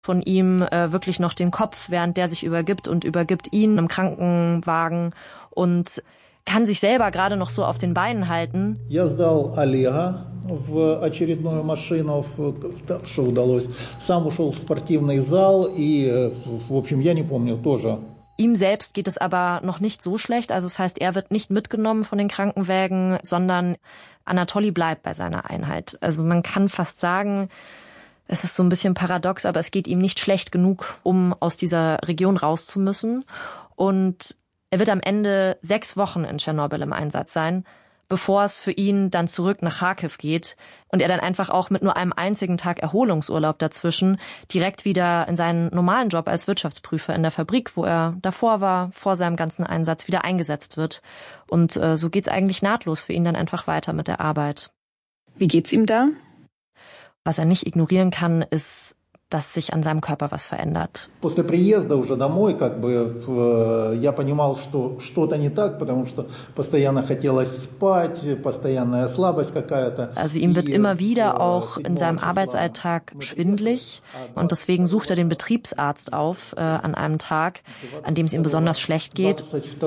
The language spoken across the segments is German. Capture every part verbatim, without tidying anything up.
von ihm äh, wirklich noch den Kopf, während der sich übergibt und übergibt ihn im Krankenwagen und kann sich selber gerade noch so auf den Beinen halten. Я сдал Олега в очередную машину, так что удалось. Сам ушел в спортивный зал и, в общем, я не помню тоже. Ihm selbst geht es aber noch nicht so schlecht. Also das heißt, er wird nicht mitgenommen von den Krankenwägen, sondern Anatoli bleibt bei seiner Einheit. Also man kann fast sagen, es ist so ein bisschen paradox, aber es geht ihm nicht schlecht genug, um aus dieser Region raus zu müssen. Und er wird am Ende sechs Wochen in Tschernobyl im Einsatz sein, bevor es für ihn dann zurück nach Charkiw geht und er dann einfach auch mit nur einem einzigen Tag Erholungsurlaub dazwischen direkt wieder in seinen normalen Job als Wirtschaftsprüfer in der Fabrik, wo er davor war, vor seinem ganzen Einsatz wieder eingesetzt wird. Und äh, so geht's eigentlich nahtlos für ihn dann einfach weiter mit der Arbeit. Wie geht's ihm da? Was er nicht ignorieren kann, ist, dass sich an seinem Körper was verändert. После приезда уже домой, как бы, я понимал, что что-то не так, потому что постоянно хотелось спать, постоянная слабость какая-то. Also ihm wird immer wieder auch in seinem Arbeitsalltag schwindelig und deswegen sucht er den Betriebsarzt auf äh, an einem Tag, an dem es ihm besonders schlecht geht.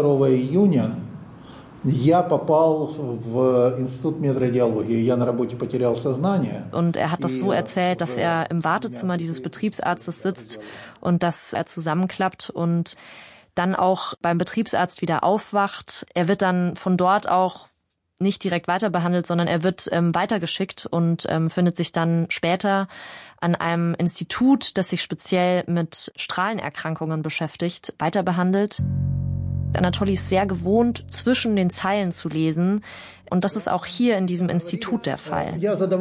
Я попал в институт медрадиологии. Я на работе потерял сознание. Und er hat das so erzählt, dass er im Wartezimmer dieses Betriebsarztes sitzt und dass er zusammenklappt und dann auch beim Betriebsarzt wieder aufwacht. Er wird dann von dort auch nicht direkt weiter behandelt, sondern er wird ähm, weitergeschickt und ähm, findet sich dann später an einem Institut, das sich speziell mit Strahlenerkrankungen beschäftigt, weiter behandelt. Anatoli ist sehr gewohnt, zwischen den Zeilen zu lesen. Und das ist auch hier in diesem Institut der Fall.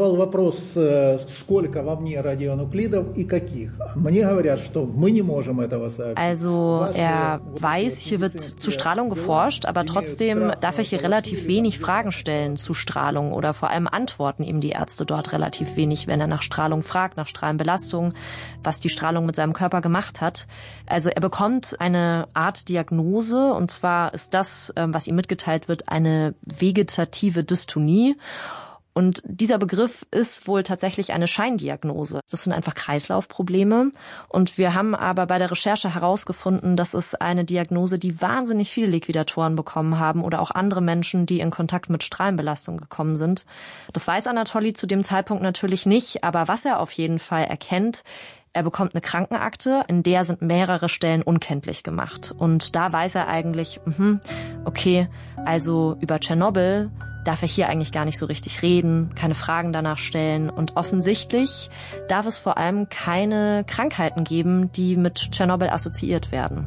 Also er weiß, hier wird zu Strahlung geforscht, aber trotzdem darf er hier relativ wenig Fragen stellen zu Strahlung oder vor allem antworten ihm die Ärzte dort relativ wenig, wenn er nach Strahlung fragt, nach Strahlenbelastung, was die Strahlung mit seinem Körper gemacht hat. Also er bekommt eine Art Diagnose und zwar ist das, was ihm mitgeteilt wird, eine vegetative Dystonie. Und dieser Begriff ist wohl tatsächlich eine Scheindiagnose. Das sind einfach Kreislaufprobleme. Und wir haben aber bei der Recherche herausgefunden, dass es eine Diagnose, die wahnsinnig viele Liquidatoren bekommen haben oder auch andere Menschen, die in Kontakt mit Strahlenbelastung gekommen sind. Das weiß Anatoli zu dem Zeitpunkt natürlich nicht. Aber was er auf jeden Fall erkennt, er bekommt eine Krankenakte, in der sind mehrere Stellen unkenntlich gemacht. Und da weiß er eigentlich, okay, also über Tschernobyl darf er hier eigentlich gar nicht so richtig reden, keine Fragen danach stellen. Und offensichtlich darf es vor allem keine Krankheiten geben, die mit Tschernobyl assoziiert werden.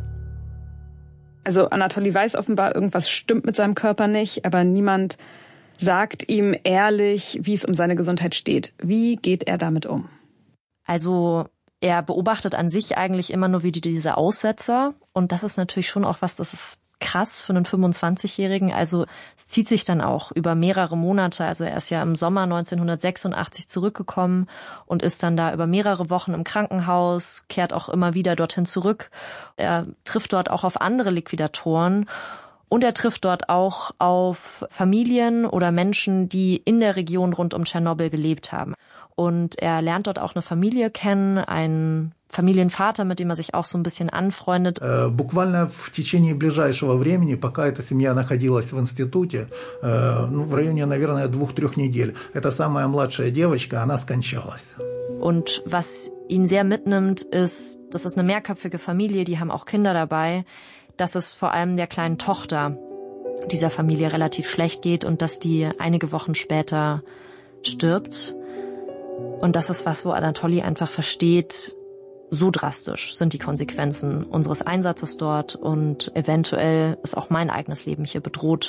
Also Anatoli weiß offenbar, irgendwas stimmt mit seinem Körper nicht, aber niemand sagt ihm ehrlich, wie es um seine Gesundheit steht. Wie geht er damit um? Also er beobachtet an sich eigentlich immer nur wieder diese Aussetzer. Und das ist natürlich schon auch was, das ist krass für einen fünfundzwanzigjährigen. Also es zieht sich dann auch über mehrere Monate. Also er ist ja im Sommer neunzehnhundertsechsundachtzig zurückgekommen und ist dann da über mehrere Wochen im Krankenhaus, kehrt auch immer wieder dorthin zurück. Er trifft dort auch auf andere Liquidatoren. Und er trifft dort auch auf Familien oder Menschen, die in der Region rund um Tschernobyl gelebt haben. Und er lernt dort auch eine Familie kennen, einen Familienvater, mit dem er sich auch so ein bisschen anfreundet. Буквально в течение ближайшего времени, пока эта семья находилась в институте, ну, в районе, наверное, двух-трех недель, эта самая младшая девочка, она скончалась. Und was ihn sehr mitnimmt, ist, das ist eine mehrköpfige Familie, die haben auch Kinder dabei, dass es vor allem der kleinen Tochter dieser Familie relativ schlecht geht und dass die einige Wochen später stirbt. Und das ist was, wo Anatoli einfach versteht, so drastisch sind die Konsequenzen unseres Einsatzes dort und eventuell ist auch mein eigenes Leben hier bedroht.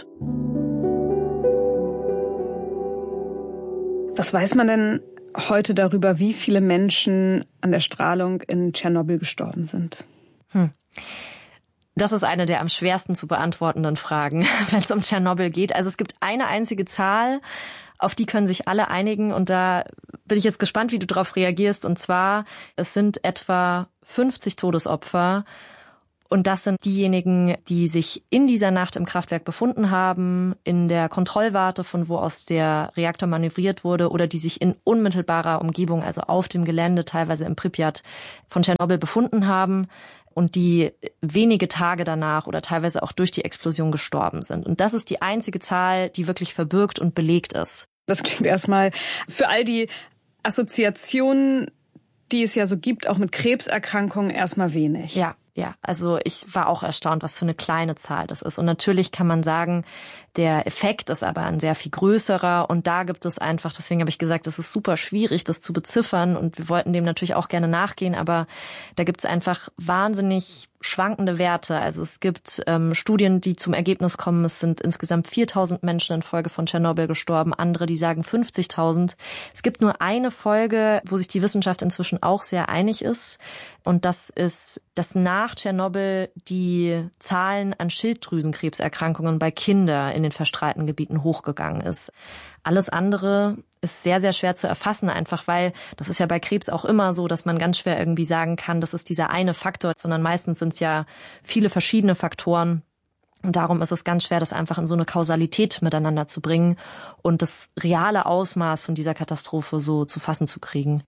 Was weiß man denn heute darüber, wie viele Menschen an der Strahlung in Tschernobyl gestorben sind? Hm. Das ist eine der am schwersten zu beantwortenden Fragen, wenn es um Tschernobyl geht. Also es gibt eine einzige Zahl, auf die können sich alle einigen und da bin ich jetzt gespannt, wie du darauf reagierst. Und zwar, es sind etwa fünfzig Todesopfer Und das sind diejenigen, die sich in dieser Nacht im Kraftwerk befunden haben, in der Kontrollwarte, von wo aus der Reaktor manövriert wurde, oder die sich in unmittelbarer Umgebung, also auf dem Gelände, teilweise im Pripyat von Tschernobyl befunden haben und die wenige Tage danach oder teilweise auch durch die Explosion gestorben sind. Und das ist die einzige Zahl, die wirklich verbürgt und belegt ist. Das klingt erstmal für all die Assoziationen, die es ja so gibt, auch mit Krebserkrankungen, erstmal wenig. Ja. Ja, also ich war auch erstaunt, was für eine kleine Zahl das ist. Und natürlich kann man sagen, der Effekt ist aber ein sehr viel größerer. Und da gibt es einfach, deswegen habe ich gesagt, es ist super schwierig, das zu beziffern. Und wir wollten dem natürlich auch gerne nachgehen. Aber da gibt es einfach wahnsinnig schwankende Werte. Also es gibt ähm, Studien, die zum Ergebnis kommen, es sind insgesamt viertausend Menschen infolge von Tschernobyl gestorben. Andere, die sagen fünfzigtausend. Es gibt nur eine Folge, wo sich die Wissenschaft inzwischen auch sehr einig ist. Und das ist, dass nach Tschernobyl die Zahlen an Schilddrüsenkrebserkrankungen bei Kindern in den verstrahlten Gebieten hochgegangen ist. Alles andere ist sehr, sehr schwer zu erfassen, einfach weil, das ist ja bei Krebs auch immer so, dass man ganz schwer irgendwie sagen kann, das ist dieser eine Faktor, sondern meistens sind es ja viele verschiedene Faktoren. Und darum ist es ganz schwer, das einfach in so eine Kausalität miteinander zu bringen und das reale Ausmaß von dieser Katastrophe so zu fassen zu kriegen.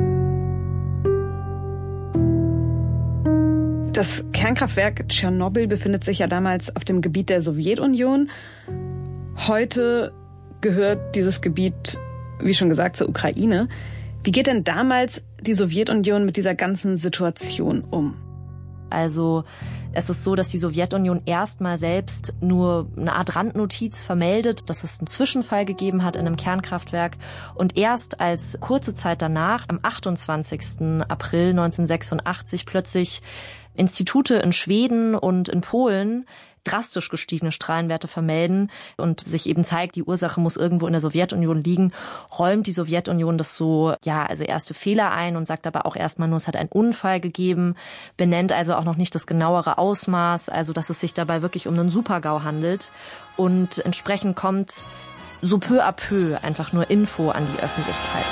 Das Kernkraftwerk Tschernobyl befindet sich ja damals auf dem Gebiet der Sowjetunion. Heute gehört dieses Gebiet, wie schon gesagt, zur Ukraine. Wie geht denn damals die Sowjetunion mit dieser ganzen Situation um? Also es ist so, dass die Sowjetunion erstmal selbst nur eine Art Randnotiz vermeldet, dass es einen Zwischenfall gegeben hat in einem Kernkraftwerk. Und erst als kurze Zeit danach, am achtundzwanzigsten April neunzehnhundertsechsundachtzig, plötzlich Institute in Schweden und in Polen drastisch gestiegene Strahlenwerte vermelden und sich eben zeigt, die Ursache muss irgendwo in der Sowjetunion liegen, räumt die Sowjetunion das so, ja, also erste Fehler ein und sagt aber auch erstmal nur, es hat einen Unfall gegeben, benennt also auch noch nicht das genauere Ausmaß, also dass es sich dabei wirklich um einen Super-GAU handelt. Und entsprechend kommt so peu à peu einfach nur Info an die Öffentlichkeit.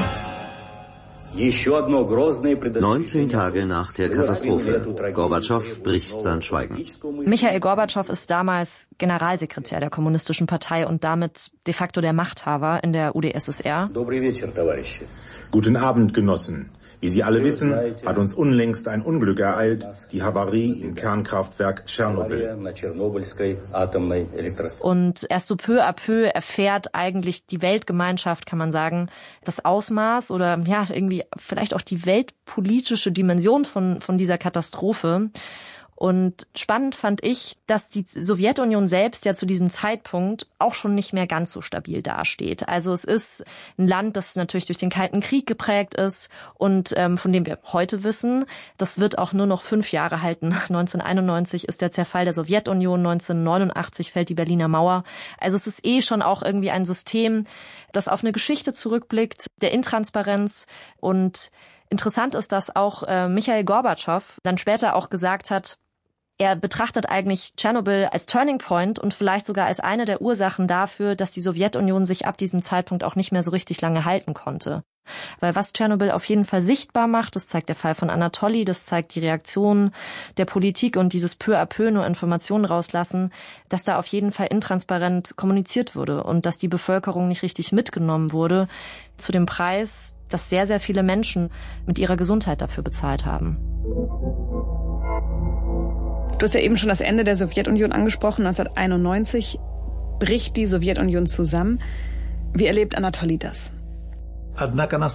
neunzehn Tage nach der Katastrophe. Gorbatschow bricht sein Schweigen. Michail Gorbatschow ist damals Generalsekretär der Kommunistischen Partei und damit de facto der Machthaber in der U d S S R. Guten Abend, Genossen. Wie Sie alle wissen, hat uns unlängst ein Unglück ereilt, die Havarie im Kernkraftwerk Tschernobyl. Und erst so peu à peu erfährt eigentlich die Weltgemeinschaft, kann man sagen, das Ausmaß oder ja irgendwie vielleicht auch die weltpolitische Dimension von von dieser Katastrophe. Und spannend fand ich, dass die Sowjetunion selbst ja zu diesem Zeitpunkt auch schon nicht mehr ganz so stabil dasteht. Also es ist ein Land, das natürlich durch den Kalten Krieg geprägt ist und ähm, von dem wir heute wissen, das wird auch nur noch fünf Jahre halten. neunzehnhunderteinundneunzig ist der Zerfall der Sowjetunion, neunzehnhundertneunundachtzig fällt die Berliner Mauer. Also es ist eh schon auch irgendwie ein System, das auf eine Geschichte zurückblickt, der Intransparenz. Und interessant ist, dass auch äh, Michail Gorbatschow dann später auch gesagt hat, er betrachtet eigentlich Tschernobyl als Turning Point und vielleicht sogar als eine der Ursachen dafür, dass die Sowjetunion sich ab diesem Zeitpunkt auch nicht mehr so richtig lange halten konnte. Weil was Tschernobyl auf jeden Fall sichtbar macht, das zeigt der Fall von Anatoli, das zeigt die Reaktion der Politik und dieses peu à peu nur Informationen rauslassen, dass da auf jeden Fall intransparent kommuniziert wurde und dass die Bevölkerung nicht richtig mitgenommen wurde zu dem Preis, dass sehr, sehr viele Menschen mit ihrer Gesundheit dafür bezahlt haben. Du hast ja eben schon das Ende der Sowjetunion angesprochen. neunzehnhunderteinundneunzig bricht die Sowjetunion zusammen. Wie erlebt Anatoli das? Also,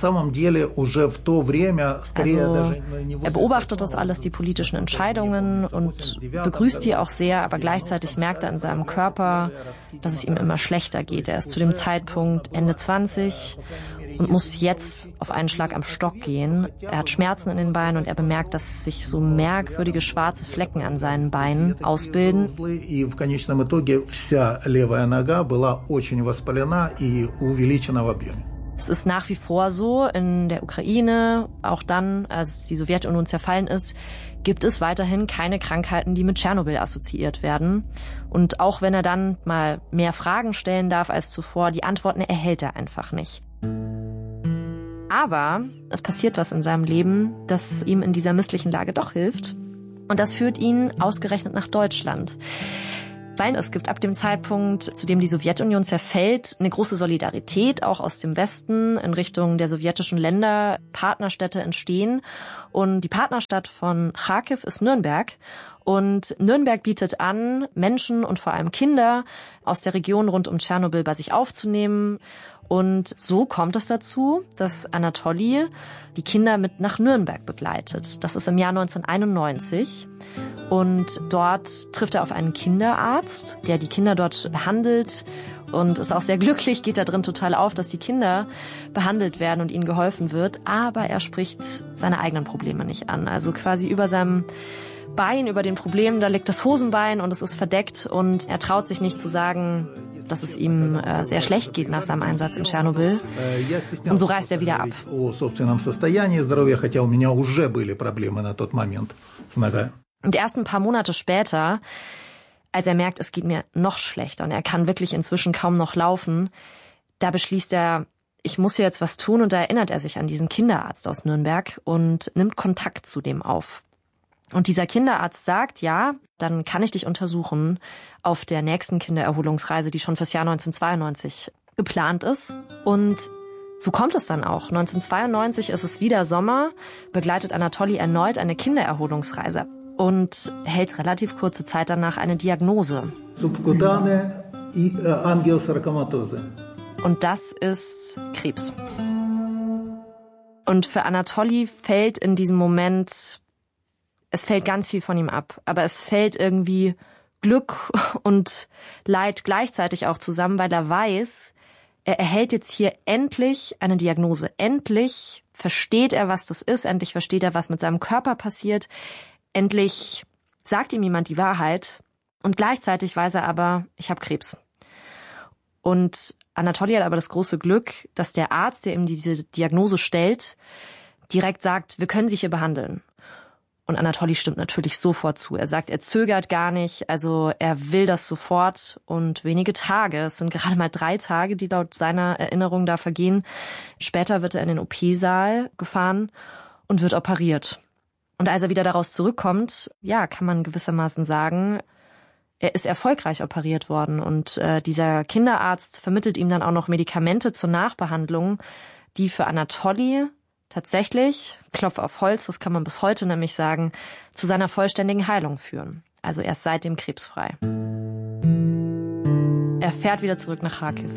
er beobachtet das alles, die politischen Entscheidungen und begrüßt die auch sehr, aber gleichzeitig merkt er in seinem Körper, dass es ihm immer schlechter geht. Er ist zu dem Zeitpunkt Ende zwanzig und muss jetzt auf einen Schlag am Stock gehen. Er hat Schmerzen in den Beinen und er bemerkt, dass sich so merkwürdige schwarze Flecken an seinen Beinen ausbilden. Es ist nach wie vor so, in der Ukraine, auch dann, als die Sowjetunion zerfallen ist, gibt es weiterhin keine Krankheiten, die mit Tschernobyl assoziiert werden. Und auch wenn er dann mal mehr Fragen stellen darf als zuvor, die Antworten erhält er einfach nicht. Aber es passiert was in seinem Leben, das ihm in dieser misslichen Lage doch hilft. Und das führt ihn ausgerechnet nach Deutschland. Weil es gibt ab dem Zeitpunkt, zu dem die Sowjetunion zerfällt, eine große Solidarität auch aus dem Westen in Richtung der sowjetischen Länder. Partnerstädte entstehen und die Partnerstadt von Charkiw ist Nürnberg. Und Nürnberg bietet an, Menschen und vor allem Kinder aus der Region rund um Tschernobyl bei sich aufzunehmen. Und so kommt es dazu, dass Anatoli die Kinder mit nach Nürnberg begleitet. Das ist im Jahr neunzehnhunderteinundneunzig. Und dort trifft er auf einen Kinderarzt, der die Kinder dort behandelt und ist auch sehr glücklich, geht da drin total auf, dass die Kinder behandelt werden und ihnen geholfen wird. Aber er spricht seine eigenen Probleme nicht an. Also quasi über seinem Bein, über den Problemen, da liegt das Hosenbein und es ist verdeckt und er traut sich nicht zu sagen, dass es ihm äh, sehr schlecht geht nach seinem Einsatz in Tschernobyl. Und so reist er wieder ab. Und erst ein paar Monate später, als er merkt, es geht mir noch schlechter und er kann wirklich inzwischen kaum noch laufen, da beschließt er, ich muss hier jetzt was tun und da erinnert er sich an diesen Kinderarzt aus Nürnberg und nimmt Kontakt zu dem auf. Und dieser Kinderarzt sagt, ja, dann kann ich dich untersuchen auf der nächsten Kindererholungsreise, die schon fürs Jahr neunzehnhundertzweiundneunzig geplant ist. Und so kommt es dann auch. neunzehnhundertzweiundneunzig ist es wieder Sommer, begleitet Anatoli erneut eine Kindererholungsreise und hält relativ kurze Zeit danach eine Diagnose. Und das ist Krebs. Und für Anatoli fällt in diesem Moment, es fällt ganz viel von ihm ab, aber es fällt irgendwie Glück und Leid gleichzeitig auch zusammen, weil er weiß, er erhält jetzt hier endlich eine Diagnose. Endlich versteht er, was das ist, endlich versteht er, was mit seinem Körper passiert. Endlich sagt ihm jemand die Wahrheit und gleichzeitig weiß er aber, ich habe Krebs. Und Anatoli hat aber das große Glück, dass der Arzt, der ihm diese Diagnose stellt, direkt sagt, wir können Sie hier behandeln. Und Anatoli stimmt natürlich sofort zu. Er sagt, er zögert gar nicht, also er will das sofort und wenige Tage, es sind gerade mal drei Tage, die laut seiner Erinnerung da vergehen. Später wird er in den O P-Saal gefahren und wird operiert. Und als er wieder daraus zurückkommt, ja, kann man gewissermaßen sagen, er ist erfolgreich operiert worden und äh, dieser Kinderarzt vermittelt ihm dann auch noch Medikamente zur Nachbehandlung, die für Anatoli tatsächlich, Klopf auf Holz, das kann man bis heute nämlich sagen, zu seiner vollständigen Heilung führen. Also er ist seitdem krebsfrei. Er fährt wieder zurück nach Charkiw.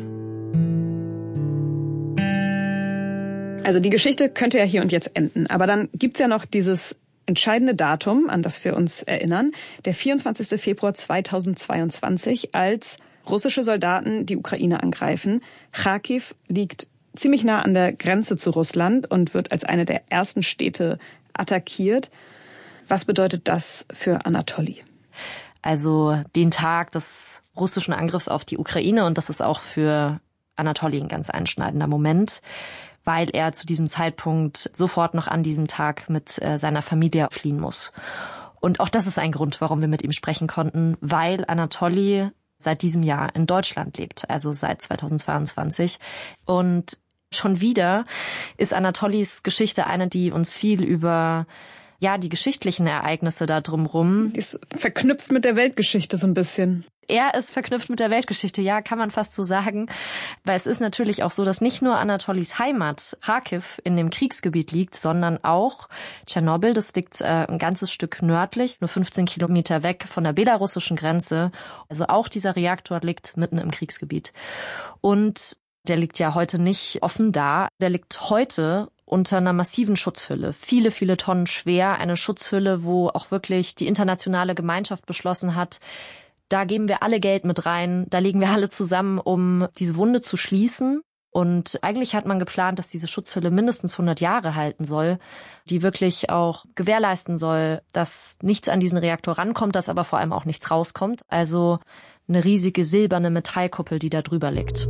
Also die Geschichte könnte ja hier und jetzt enden, aber dann gibt's ja noch dieses entscheidende Datum, an das wir uns erinnern, der vierundzwanzigster Februar zweitausendzweiundzwanzig, als russische Soldaten die Ukraine angreifen. Charkiw liegt ziemlich nah an der Grenze zu Russland und wird als eine der ersten Städte attackiert. Was bedeutet das für Anatoli? Also den Tag des russischen Angriffs auf die Ukraine, und das ist auch für Anatoli ein ganz einschneidender Moment, weil er zu diesem Zeitpunkt sofort noch an diesem Tag mit äh, seiner Familie fliehen muss. Und auch das ist ein Grund, warum wir mit ihm sprechen konnten, weil Anatoli seit diesem Jahr in Deutschland lebt, also seit zweitausendzweiundzwanzig. Und schon wieder ist Anatolis Geschichte eine, die uns viel über ja die geschichtlichen Ereignisse da drumherum. Die ist verknüpft mit der Weltgeschichte so ein bisschen. Er ist verknüpft mit der Weltgeschichte, ja, kann man fast so sagen. Weil es ist natürlich auch so, dass nicht nur Anatolis Heimat, Charkiw, in dem Kriegsgebiet liegt, sondern auch Tschernobyl. Das liegt äh, ein ganzes Stück nördlich, nur fünfzehn Kilometer weg von der belarussischen Grenze. Also auch dieser Reaktor liegt mitten im Kriegsgebiet. Und der liegt ja heute nicht offen da. Der liegt heute unter einer massiven Schutzhülle. Viele, viele Tonnen schwer. Eine Schutzhülle, wo auch wirklich die internationale Gemeinschaft beschlossen hat, da geben wir alle Geld mit rein, da legen wir alle zusammen, um diese Wunde zu schließen. Und eigentlich hat man geplant, dass diese Schutzhülle mindestens hundert Jahre halten soll, die wirklich auch gewährleisten soll, dass nichts an diesen Reaktor rankommt, dass aber vor allem auch nichts rauskommt. Also eine riesige silberne Metallkuppel, die da drüber liegt.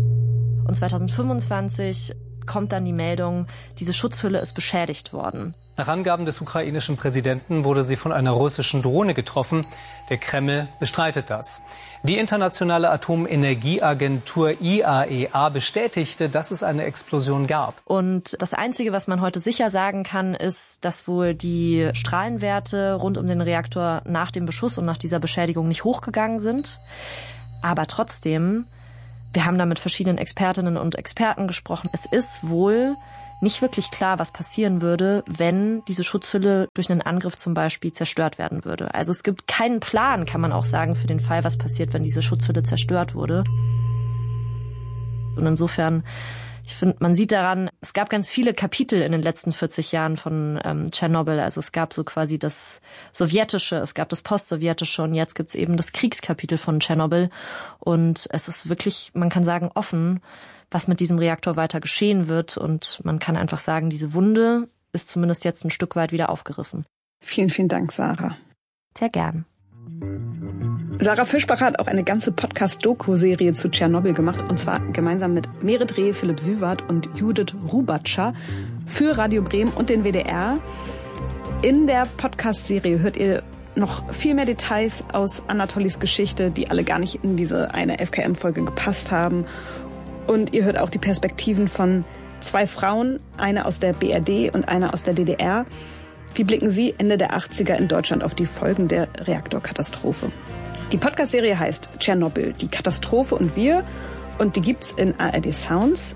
Und zweitausendfünfundzwanzig kommt dann die Meldung, diese Schutzhülle ist beschädigt worden. Nach Angaben des ukrainischen Präsidenten wurde sie von einer russischen Drohne getroffen. Der Kreml bestreitet das. Die internationale Atomenergieagentur I A E A bestätigte, dass es eine Explosion gab. Und das Einzige, was man heute sicher sagen kann, ist, dass wohl die Strahlenwerte rund um den Reaktor nach dem Beschuss und nach dieser Beschädigung nicht hochgegangen sind. Aber trotzdem, wir haben da mit verschiedenen Expertinnen und Experten gesprochen. Es ist wohl nicht wirklich klar, was passieren würde, wenn diese Schutzhülle durch einen Angriff zum Beispiel zerstört werden würde. Also es gibt keinen Plan, kann man auch sagen, für den Fall, was passiert, wenn diese Schutzhülle zerstört wurde. Und insofern, ich finde, man sieht daran, es gab ganz viele Kapitel in den letzten vierzig Jahren von ähm, Tschernobyl. Also es gab so quasi das Sowjetische, es gab das Postsowjetische und jetzt gibt's eben das Kriegskapitel von Tschernobyl. Und es ist wirklich, man kann sagen, offen, was mit diesem Reaktor weiter geschehen wird. Und man kann einfach sagen, diese Wunde ist zumindest jetzt ein Stück weit wieder aufgerissen. Vielen, vielen Dank, Sarah. Sehr gern. Sarah Fischbacher hat auch eine ganze Podcast-Doku-Serie zu Tschernobyl gemacht, und zwar gemeinsam mit Merit Reh, Philipp Süwart und Judith Rubatscher für Radio Bremen und den W D R. In der Podcast-Serie hört ihr noch viel mehr Details aus Anatolis Geschichte, die alle gar nicht in diese eine F K M-Folge gepasst haben. Und ihr hört auch die Perspektiven von zwei Frauen, eine aus der B R D und eine aus der D D R. Wie blicken sie Ende der achtziger in Deutschland auf die Folgen der Reaktorkatastrophe? Die Podcast-Serie heißt Tschernobyl, die Katastrophe und wir, und die gibt's in A R D Sounds.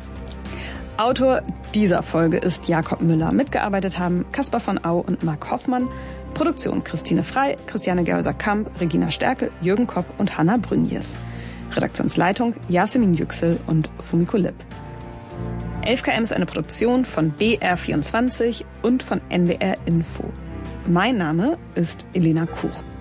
Autor dieser Folge ist Jakob Müller. Mitgearbeitet haben Caspar von Au und Marc Hoffmann. Produktion Christine Frey, Christiane Gerhäuser-Kamp, Regina Stärke, Jürgen Kopp und Hanna Brünjes. Redaktionsleitung Yasemin Yüksel und Fumiko Lipp. elf K M ist eine Produktion von B R vierundzwanzig und von N D R Info. Mein Name ist Elena Kuch.